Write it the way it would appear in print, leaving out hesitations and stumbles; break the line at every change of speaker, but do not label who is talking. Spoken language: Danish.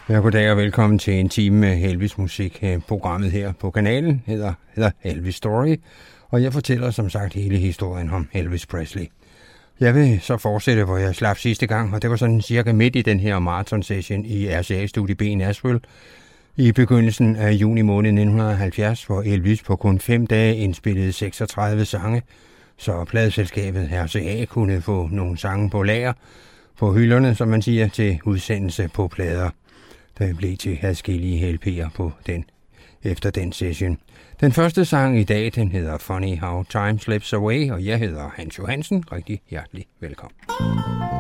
Ja, goddag og velkommen til en time med Elvis musik. Programmet her på kanalen hedder Elvis Story, og jeg fortæller som sagt hele historien om Elvis Presley. Jeg vil så fortsætte, hvor jeg slap sidste gang, og det var sådan cirka midt i den her marathon-session i RCA-studie B i Nashville i begyndelsen af juni måned 1970, hvor Elvis på kun 5 dage indspillede 36 sange, så pladeselskabet RCA kunne få nogle sange på lager på hylderne, som man siger, til udsendelse på plader. Der blev til adskillige LP'er efter den session. Den første sang i dag, den hedder Funny How Time Slips Away, og jeg hedder Hans Johansen. Rigtig hjertelig velkommen.